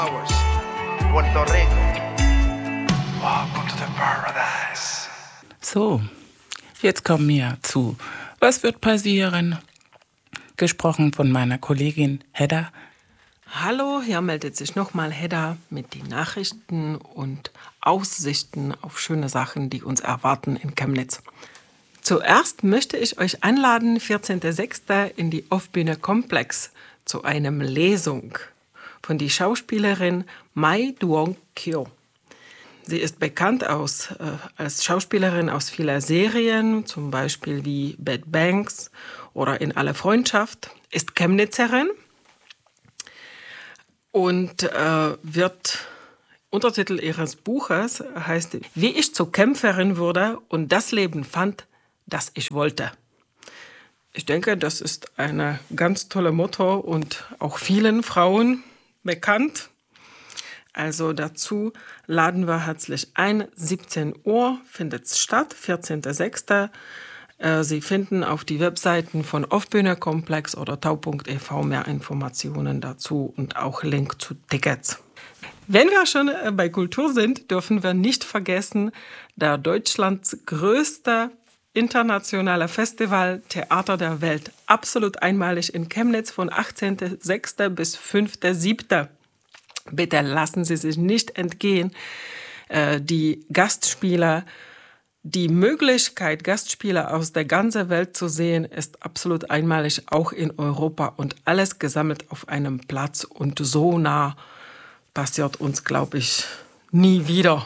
Puerto Rico. Welcome to the paradise. So, jetzt kommen wir zu Was wird passieren? Gesprochen von meiner Kollegin Hedda. Hallo, hier meldet sich nochmal Hedda mit den Nachrichten und Aussichten auf schöne Sachen, die uns erwarten in Chemnitz. Zuerst möchte ich euch einladen, 14.06. in die Off-Bühne Komplex zu einem Lesung von der Schauspielerin Mai Duong-kyo. Sie ist bekannt als Schauspielerin aus vieler Serien, zum Beispiel wie Bad Banks oder In aller Freundschaft, ist Chemnitzerin und Untertitel ihres Buches heißt Wie ich zur Kämpferin wurde und das Leben fand, das ich wollte. Ich denke, das ist eine ganz tolle Motto und auch vielen Frauen bekannt. Also dazu laden wir herzlich ein. 17 Uhr findet es statt, 14.06. Sie finden auf die Webseiten von Off-Bühne Komplex oder tau.ev mehr Informationen dazu und auch Link zu Tickets. Wenn wir schon bei Kultur sind, dürfen wir nicht vergessen, der Deutschlands größte internationale Festival Theater der Welt, absolut einmalig in Chemnitz von 18.06. bis 5.07. Bitte lassen Sie sich nicht entgehen, die Gastspieler, die Möglichkeit, Gastspieler aus der ganzen Welt zu sehen, ist absolut einmalig, auch in Europa und alles gesammelt auf einem Platz und so nah passiert uns, glaube ich, nie wieder.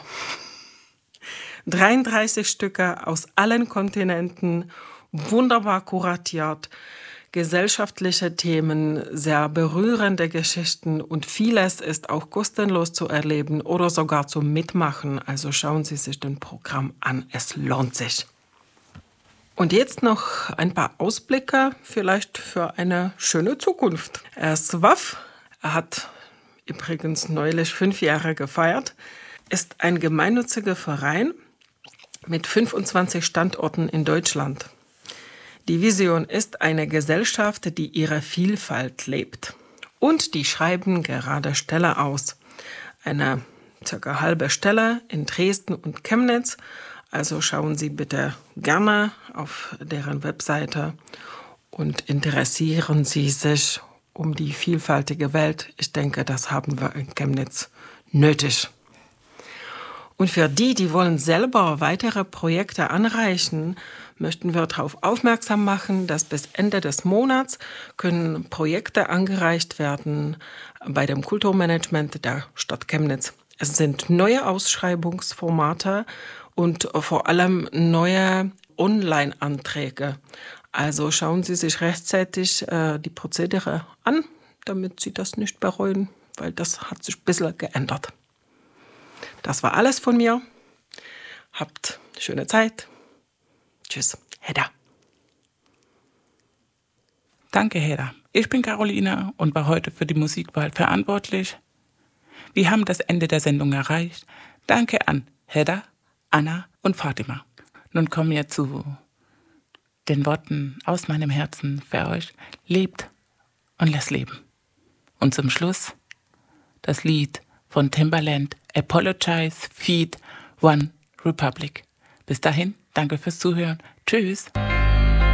33 Stücke aus allen Kontinenten, wunderbar kuratiert, gesellschaftliche Themen, sehr berührende Geschichten und vieles ist auch kostenlos zu erleben oder sogar zum Mitmachen. Also schauen Sie sich das Programm an, es lohnt sich. Und jetzt noch ein paar Ausblicke vielleicht für eine schöne Zukunft. SWAF hat übrigens neulich 5 Jahre gefeiert, ist ein gemeinnütziger Verein mit 25 Standorten in Deutschland. Die Vision ist eine Gesellschaft, die ihre Vielfalt lebt. Und die schreiben gerade Stelle aus. Eine circa halbe Stelle in Dresden und Chemnitz. Also schauen Sie bitte gerne auf deren Webseite und interessieren Sie sich um die vielfältige Welt. Ich denke, das haben wir in Chemnitz nötig. Und für die wollen selber weitere Projekte anreichen, möchten wir darauf aufmerksam machen, dass bis Ende des Monats können Projekte angereicht werden bei dem Kulturmanagement der Stadt Chemnitz. Es sind neue Ausschreibungsformate und vor allem neue Online-Anträge. Also schauen Sie sich rechtzeitig die Prozedere an, damit Sie das nicht bereuen, weil das hat sich ein bisschen geändert. Das war alles von mir. Habt schöne Zeit. Tschüss, Hedda. Danke, Hedda. Ich bin Caroline und war heute für die Musikwahl verantwortlich. Wir haben das Ende der Sendung erreicht. Danke an Hedda, Anna und Fatima. Nun kommen wir zu den Worten aus meinem Herzen für euch. Lebt und lasst leben. Und zum Schluss das Lied von Timbaland, Apologize, Feed, One Republic. Bis dahin, danke fürs Zuhören. Tschüss.